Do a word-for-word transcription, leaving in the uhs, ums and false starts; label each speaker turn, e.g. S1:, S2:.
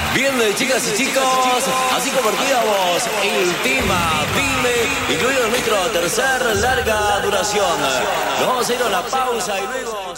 S1: Bien, chicas y chicos, así compartíamos el tema Pyme, incluido en nuestro tercer larga duración. Nos vamos a ir a una pausa y luego...